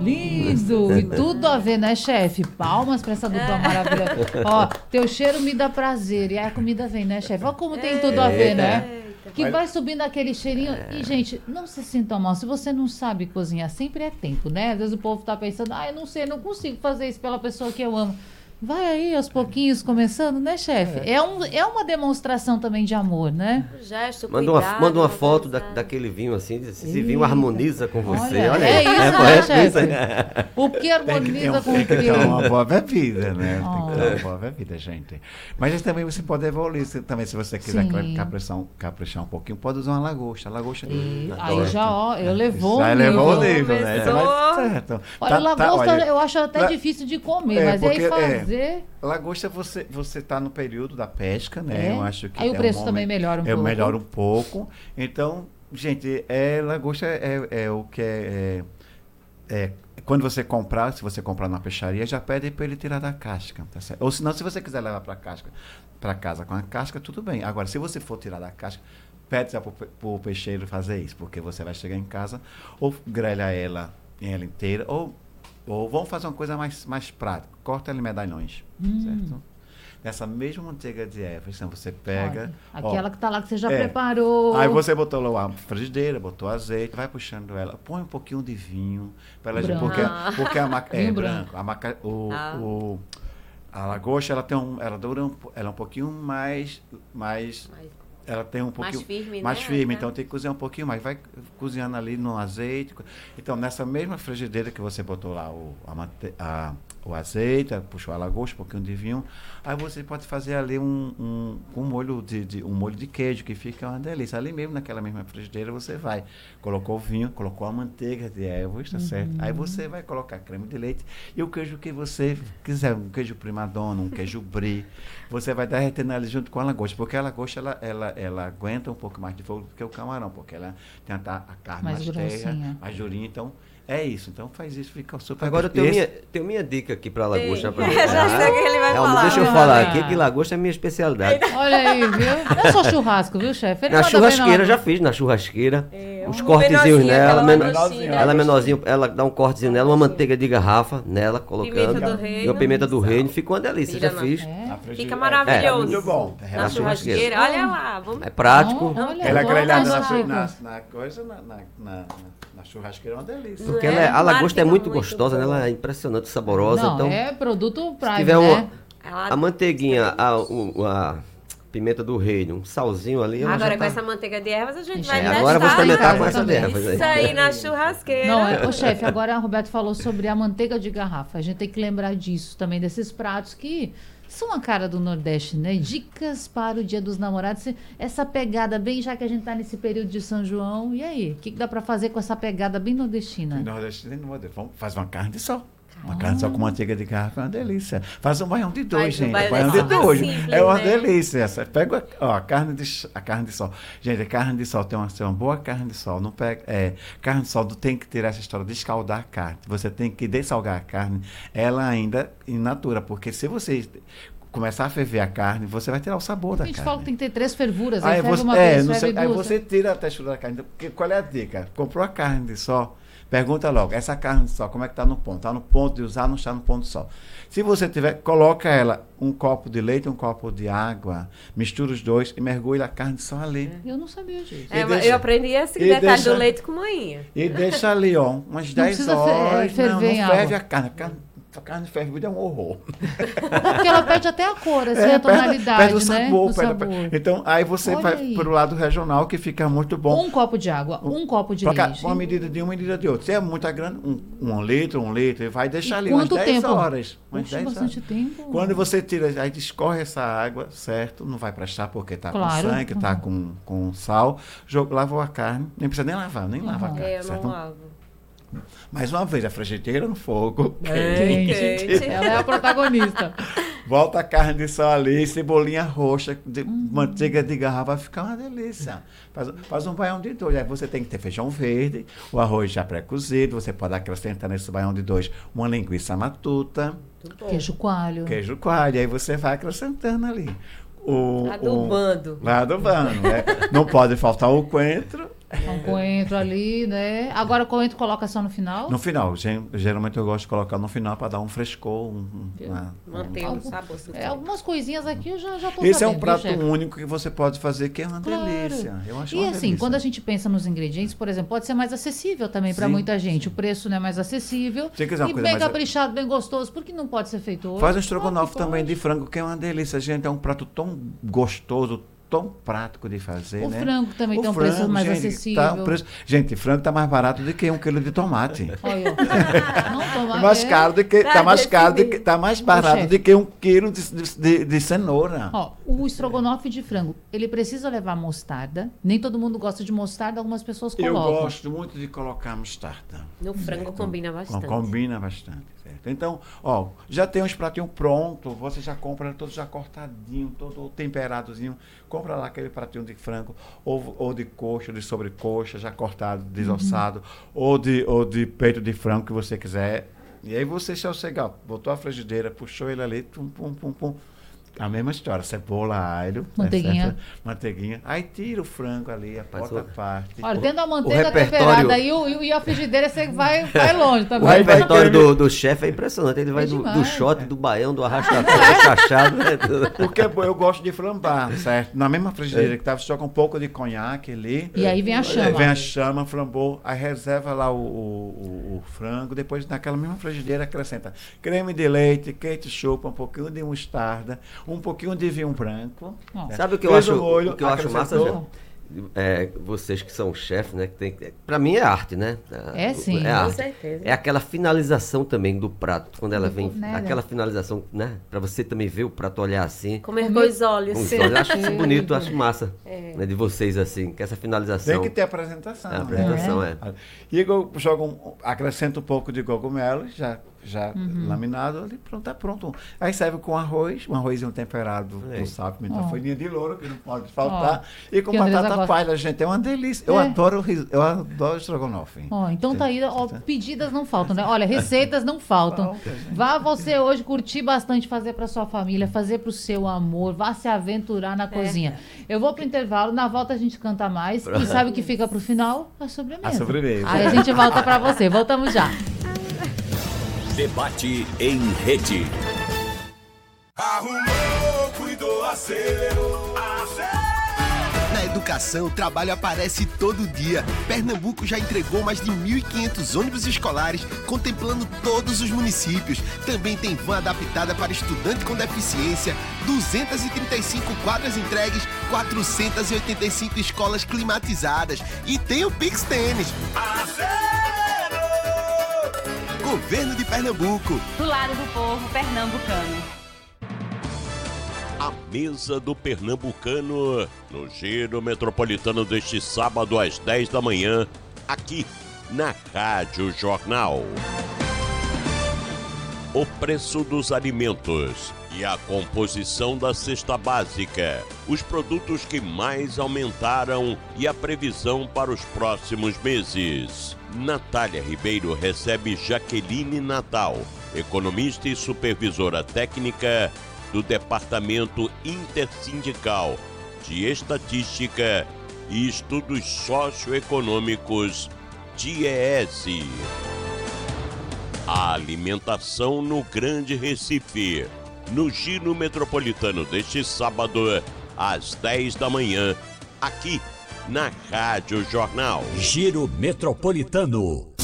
Lindo! E tudo a ver, né, chefe? Palmas pra essa dupla maravilhosa. Ó, teu cheiro me dá prazer. E aí a comida vem, né, chefe? Ó como tem tudo a ver, né? Que vai subindo aquele cheirinho. E, gente, não se sintam mal. Se você não sabe cozinhar, sempre é tempo, né? Às vezes o povo tá pensando, eu não sei, não consigo fazer isso pela pessoa que eu amo. Vai aí, aos pouquinhos, começando, né, chefe? É uma demonstração também de amor, né? Gesto, Manda uma foto daquele vinho assim, diz, esse vinho harmoniza com você. Olha é aí. isso, né, correto chefe? isso? O que harmoniza com o Tem que ter que? uma boa bebida, né? Tem que ter uma boa bebida, gente. Mas também você pode evoluir. Também, se você quiser caprichar um pouquinho, pode usar uma lagosta. Lagosta. Aí já, ó, eu levou Já o levou o nível. nível, né? Vai certo. Olha, lagosta eu acho até difícil de comer, mas aí fazer... Lagosta, você tá no período da pesca, né? Eu acho que aí o preço também melhora um pouco. Melhora um pouco. Então, gente, lagosta é o que quando você comprar, se você comprar na peixaria, já pede para ele tirar da casca, tá certo? Ou senão, se você quiser levar para casa com a casca, tudo bem. Agora, se você for tirar da casca, pede para o peixeiro fazer isso, porque você vai chegar em casa, ou grelha ela inteira, ou vamos fazer uma coisa mais prática. Corta ela em medalhões, certo? Nessa mesma manteiga de ervas, então você pega... Aquela que está lá que você já preparou. Aí você botou lá a frigideira, botou azeite, vai puxando ela, põe um pouquinho de vinho, porque é branco. A lagosta, ela é um pouquinho mais ela tem um pouquinho mais firme, então tem que cozinhar um pouquinho mais. Vai cozinhando ali no azeite. Então, nessa mesma frigideira que você botou lá o azeite, puxou a lagosta, um pouquinho de vinho, aí você pode fazer ali um molho de queijo, que fica uma delícia. Ali mesmo, naquela mesma frigideira, você colocou o vinho, colocou a manteiga de ervas, tá certo? Aí você vai colocar creme de leite e o queijo que você quiser, um queijo primadonna, um queijo brie, você vai derretendo ali junto com a lagosta, porque a lagosta, ela aguenta um pouco mais de fogo do que o camarão, porque ela tem a carne mais terra, mais durinha, então é isso. Então faz isso, fica super... Agora eu tenho minha dica aqui para lagosta. Já sei o que ele vai falar. Deixa eu falar aqui que lagosta é minha especialidade. Olha aí, viu? Não é só churrasco, viu, chefe? Na churrasqueira, já fiz na churrasqueira. Uns cortezinhos nela, ela menorzinha, ela dá um cortezinho nela, uma manteiga de garrafa nela, colocando. E uma pimenta do reino, fica uma delícia, já fiz. Fica maravilhoso. Muito bom. Na churrasqueira, olha lá. É prático. Ela grelhada na churrasqueira é uma delícia. Porque a lagosta é muito gostosa, né? Ela é impressionante, saborosa. Não, então, é produto se Prime, tiver né? a manteiguinha, a pimenta do reino, um salzinho ali. Agora com essa manteiga de ervas a gente vai testar. Agora eu vou experimentar com essa de ervas. Isso aí na churrasqueira. Não, chefe, agora a Roberto falou sobre a manteiga de garrafa. A gente tem que lembrar disso também, desses pratos que são a cara do Nordeste, né? Dicas para o Dia dos Namorados. Essa pegada bem, já que a gente tá nesse período de São João. E aí? O que dá para fazer com essa pegada bem nordestina? Faz uma carne de sol. Uma carne de sol com manteiga de garrafa é uma delícia. Faz um baião de dois, gente. Baião de dois. É uma delícia essa. Pega a carne de sol. Gente, a carne de sol tem uma boa carne de sol. Não pega, carne de sol tem que ter essa história de escaldar a carne. Você tem que dessalgar a carne, ela ainda in natura, porque se você começar a ferver a carne, você vai tirar o sabor da carne. A gente fala que tem que ter 3 fervuras. Aí ferve uma vez, ferve duas. Aí você tira a textura da carne. Qual é a dica? Comprou a carne de sol, pergunta logo, essa carne de sol, como é que está no ponto? Está no ponto de usar, não está no ponto de sol. Se você tiver, coloca ela, um copo de leite, um copo de água, mistura os dois e mergulha a carne de sol ali. Eu não sabia disso. Eu aprendi esse detalhe do leite com manhinha. E deixa ali, umas 10 horas. Não ferve a carne. A carne fervida é um horror. Porque ela perde até a cor, assim, a tonalidade, perde o sabor, né? Então, aí você vai para o lado regional, que fica muito bom. Um copo de água, um copo de leite. Uma medida de uma medida de outra. Se é muito grande, um litro, e vai deixar ali umas 10 horas. Bastante tempo. Quando você tira, aí escorre essa água, certo? Não vai prestar porque está com sangue, está com sal. Lavou a carne, nem precisa nem lavar, lava a carne. Eu não lavo. Mais uma vez, a frigideira no fogo. Quente. Ela é a protagonista. Volta a carne de sol ali, cebolinha roxa, manteiga de garrafa, vai ficar uma delícia. Faz um baião de dois. Aí você tem que ter feijão verde, o arroz já pré-cozido, você pode acrescentar nesse baião de dois uma linguiça matuta. Queijo coalho. Aí você vai acrescentando ali. Adubando. Né? Não pode faltar o coentro Um coentro ali, né? Agora o coentro coloca só no final? No final. Geralmente eu gosto de colocar no final para dar um frescor. Manter o sabor. Algumas coisinhas aqui eu já tô sabendo. Esse é um prato único que você pode fazer, que é uma delícia. Eu acho uma delícia. Quando a gente pensa nos ingredientes, por exemplo, pode ser mais acessível também para muita gente. O preço não é mais acessível. E bem caprichado, bem gostoso. Por que não pode ser feito hoje? Faz um estrogonofe também de frango, que é uma delícia, gente. É um prato tão gostoso, tão prático de fazer, o frango também tem um preço mais acessível. Gente, frango tá mais barato do que 1 quilo de tomate. Olha, tá mais barato do que 1 quilo de cenoura. Ó, o estrogonofe de frango, ele precisa levar mostarda. Nem todo mundo gosta de mostarda, algumas pessoas colocam. Eu gosto muito de colocar mostarda. No frango combina bastante. Combina bastante, certo? Então, ó, já tem uns pratinhos prontos, você já compra todo já cortadinho, todo temperadozinho. Compra lá aquele pratinho de frango, ou de coxa, de sobrecoxa, já cortado, desossado, ou de peito de frango que você quiser. E aí você só chega, botou a frigideira, puxou ele ali, pum, pum, pum, pum. A mesma história, cebola, alho, manteiguinha. Aí tira o frango ali, a parte. Olha, tendo a manteiga temperada e a frigideira, você vai longe também. O repertório do chefe é impressionante. Ele vai do shot, do baião, do arrasta-pé, do chachado. Porque eu gosto de flambar, certo? Na mesma frigideira que tava, só com um pouco de conhaque ali. E aí vem a chama. Vem a chama, flambou, aí reserva lá o frango, depois naquela mesma frigideira acrescenta creme de leite, ketchup, um pouquinho de mostarda, um pouquinho de vinho branco. Sabe o que eu acho massa, já? Vocês que são chefes, né? Pra mim é arte, né? Sim, com certeza. É aquela finalização também do prato, quando ela vem, aquela finalização, né? Pra você também ver o prato, olhar assim. Comer com os olhos. Eu acho isso bonito, acho massa, né? De vocês assim, que essa finalização. Tem que ter apresentação. A apresentação, E eu acrescento um pouco de cogumelo, já laminado, ali tá pronto. Aí serve com arroz, um arrozinho temperado com sal, pimenta, folhinha de louro, que não pode faltar, e com batata palha, gente, é uma delícia. Eu adoro estrogonofe. Então tá aí, pedidas não faltam, né? Olha, receitas não faltam. Vá você hoje curtir bastante, fazer pra sua família, fazer pro seu amor, vá se aventurar na cozinha. Eu vou pro intervalo, na volta a gente canta mais, e sabe o que fica pro final? A sobremesa. Aí a gente volta pra você, voltamos já. Debate em rede. Arrumou, cuidou, acerou. Na educação, o trabalho aparece todo dia. Pernambuco já entregou mais de 1.500 ônibus escolares, contemplando todos os municípios. Também tem van adaptada para estudante com deficiência, 235 quadras entregues, 485 escolas climatizadas. E tem o Pix Tênis. Governo de Pernambuco. Do lado do povo pernambucano. A mesa do pernambucano no Giro Metropolitano deste sábado às 10 da manhã, aqui na Rádio Jornal. O preço dos alimentos e a composição da cesta básica, os produtos que mais aumentaram e a previsão para os próximos meses. Natália Ribeiro recebe Jaqueline Natal, economista e supervisora técnica do Departamento Intersindical de Estatística e Estudos Socioeconômicos, DIEESE. A alimentação no Grande Recife, no Giro Metropolitano deste sábado, às 10 da manhã, aqui na Rádio Jornal. Giro Metropolitano.